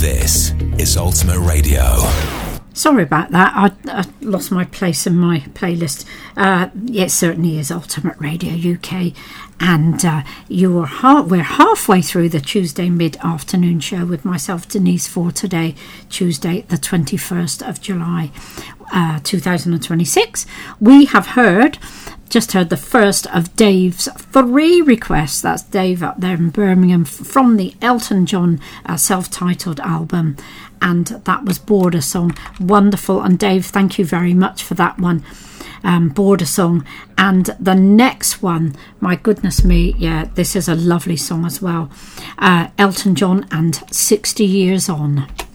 This is Ultimate Radio. Sorry about that. I lost my place in my playlist. It certainly is Ultimate Radio UK, and we're halfway through the Tuesday mid-afternoon show with myself, Denise, for today, Tuesday, the 21st of July, 2026. We have just heard the first of Dave's 3 requests. That's Dave up there in Birmingham from the Elton John self-titled album, and that was Border Song. Wonderful. And Dave, thank you very much for that one, Border Song. And the next one, my goodness me, yeah, this is a lovely song as well. Elton John and 60 Years On.